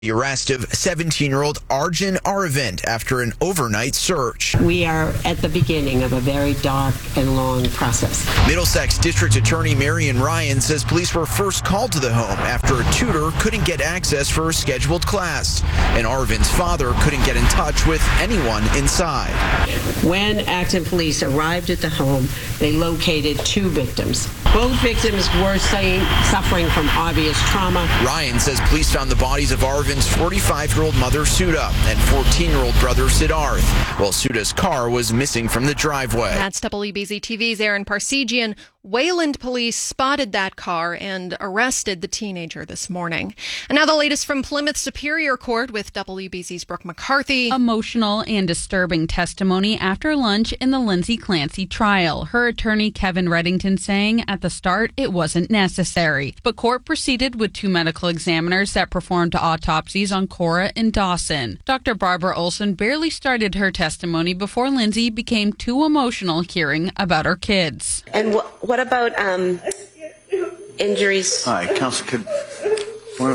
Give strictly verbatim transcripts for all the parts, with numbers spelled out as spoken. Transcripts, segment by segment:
The arrest of seventeen-year-old Arjun Aravind after an overnight search. We are at the beginning of a very dark and long process. Middlesex District Attorney Marion Ryan says police were first called to the home after a tutor couldn't get access for a scheduled class, and Arvind's father couldn't get in touch with anyone inside. When Acton police arrived at the home, they located two victims. Both victims were saying, suffering from obvious trauma. Ryan says police found the bodies of Arvind's forty-five-year-old mother, Sudha, and fourteen-year-old brother, Siddharth, while Sudha's car was missing from the driveway. That's W B Z T V's Aaron Parsegian. Wayland police spotted that car and arrested the teenager this morning. And now the latest from Plymouth Superior Court with W B Z's Brooke McCarthy. Emotional and disturbing testimony after lunch in the Lindsay Clancy trial. Her attorney, Kevin Reddington, saying at the start it wasn't necessary. But court proceeded with two medical examiners that performed autopsies on Cora and Dawson. Doctor Barbara Olson barely started her testimony before Lindsay became too emotional hearing about her kids. And wh- what about um, injuries? All right, Counsel, could, we're,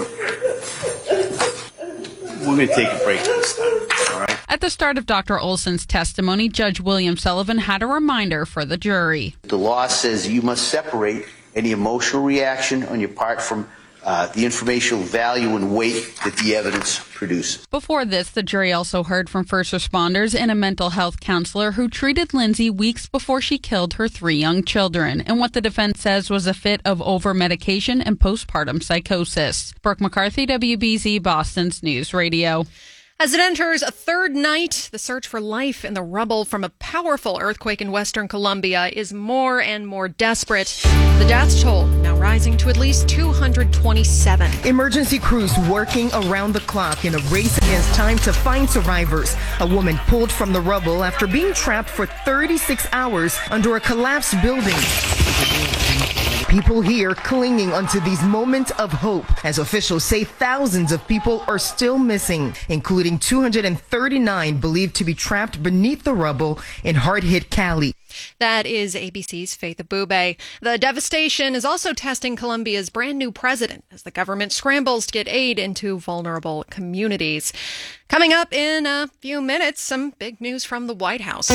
we're going to take a break this time, all right? At the start of Doctor Olson's testimony, Judge William Sullivan had a reminder for the jury. The law says you must separate any emotional reaction on your part from uh, the informational value and weight that the evidence produces. Before this, the jury also heard from first responders and a mental health counselor who treated Lindsay weeks before she killed her three young children, and what the defense says was a fit of over-medication and postpartum psychosis. Brooke McCarthy, W B Z, Boston's News Radio. As it enters a third night, the search for life in the rubble from a powerful earthquake in Western Colombia is more and more desperate. The death toll now rising to at least two hundred twenty-seven. Emergency crews working around the clock in a race against time to find survivors. A woman pulled from the rubble after being trapped for thirty-six hours under a collapsed building. People here clinging onto these moments of hope as officials say thousands of people are still missing, including two hundred thirty-nine believed to be trapped beneath the rubble in hard-hit Cali. That is A B C's Faith Abube. The devastation is also testing Colombia's brand new president as the government scrambles to get aid into vulnerable communities. Coming up in a few minutes, some big news from the White House.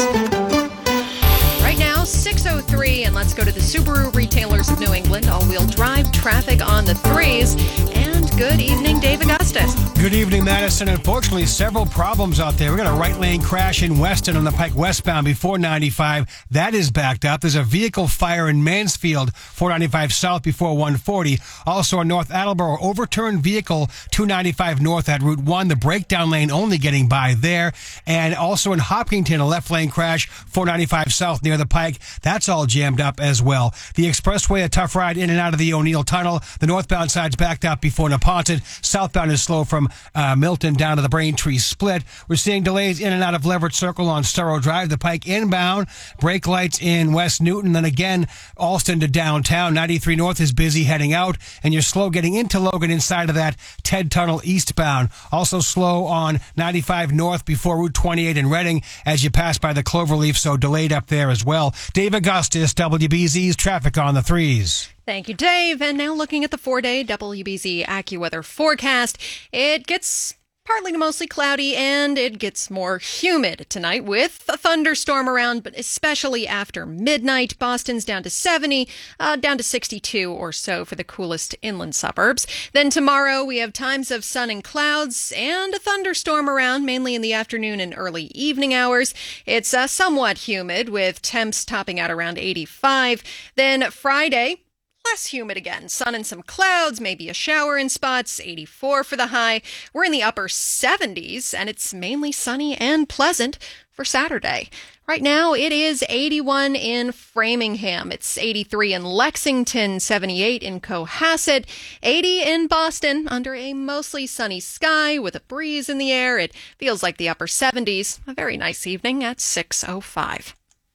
Right now, six oh three, and let's go to the Subaru Retailers of New England. All-wheel drive traffic on the threes. And good evening, Dave Augustus. Good evening, Madison. Unfortunately, several problems out there. We got a right lane crash in Weston on the Pike westbound before ninety-five. That is backed up. There's a vehicle fire in Mansfield, four ninety-five south before one forty. Also in North Attleboro, overturned vehicle two ninety-five north at Route one. The breakdown lane only getting by there. And also in Hopkinton, a left lane crash, four ninety-five south near the Pike. That's all jammed up as well. The expressway, a tough ride in and out of the O'Neill Tunnel. The northbound side's backed up before Neponset. Southbound is slow from uh, Milton down to the Braintree Split. We're seeing delays in and out of Leverett Circle on Sturrow Drive. The Pike inbound. Brake lights in West Newton. Then again, Alston to downtown. ninety-three north is busy heading out. And you're slow getting into Logan inside of that Ted Tunnel eastbound. Also slow on ninety-five north before Route twenty-eight in Reading as you pass by the Cloverleaf. So delayed up there as well. Dave Augustus, W B Z's traffic on the threes. Thank you, Dave. And now looking at the four-day W B Z AccuWeather forecast, it gets partly to mostly cloudy, and it gets more humid tonight with a thunderstorm around, but especially after midnight. Boston's down to seventy, uh, down to sixty-two or so for the coolest inland suburbs. Then tomorrow we have times of sun and clouds and a thunderstorm around, mainly in the afternoon and early evening hours. It's uh, somewhat humid with temps topping out around eighty-five. Then Friday, less humid again. Sun and some clouds, maybe a shower in spots, eighty-four for the high. We're in the upper seventies, and it's mainly sunny and pleasant for Saturday. Right now, it is eighty-one in Framingham. It's eighty-three in Lexington, seventy-eight in Cohasset, eighty in Boston, under a mostly sunny sky with a breeze in the air. It feels like the upper seventies. A very nice evening at six oh five.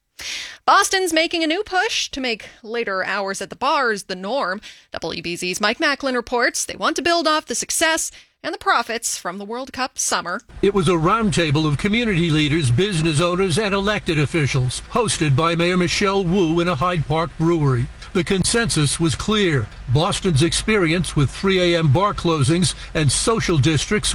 Boston's making a new push to make later hours at the bars the norm. W B Z's Mike Macklin reports they want to build off the success and the profits from the World Cup summer. It was a roundtable of community leaders, business owners, and elected officials, hosted by Mayor Michelle Wu in a Hyde Park brewery. The consensus was clear. Boston's experience with three a.m. bar closings and social districts